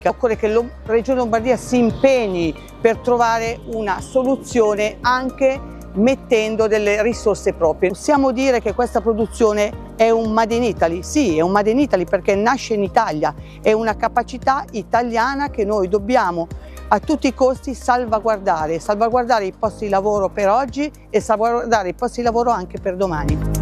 Occorre che la Regione Lombardia si impegni per trovare una soluzione anche mettendo delle risorse proprie. Possiamo dire che questa produzione è un Made in Italy? Sì, è un Made in Italy perché nasce in Italia, è una capacità italiana che noi dobbiamo a tutti i costi salvaguardare i posti di lavoro per oggi e salvaguardare i posti di lavoro anche per domani.